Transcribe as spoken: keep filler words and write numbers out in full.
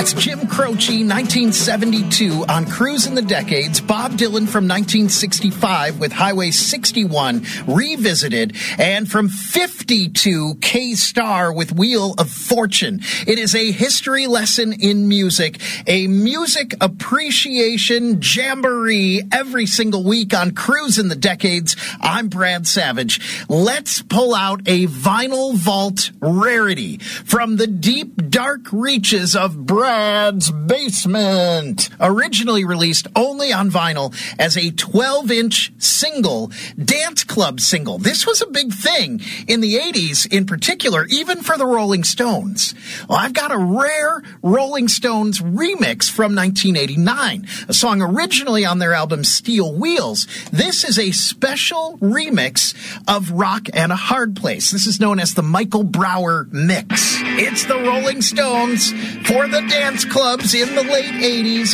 That's Jim Croce, nineteen seventy-two, on Cruise in the Decades. Bob Dylan from nineteen sixty-five with Highway sixty-one revisited. And from fifty-two, K-Star with Wheel of Fortune. It is a history lesson in music, a music appreciation jamboree every single week on Cruise in the Decades. I'm Brad Savage. Let's pull out a vinyl vault rarity from the deep, dark reaches of Brad's basement. Originally released only on vinyl as a twelve-inch single, dance club single. This was a big thing in the eighties in particular, even for the Rolling Stones. Well, I've got a rare Rolling Stones remix from nineteen eighty-nine, a song originally on their album Steel Wheels. This is a special remix of Rock and a Hard Place. This is known as the Michael Brower mix. It's the Rolling Stones for the dance clubs in the late eighties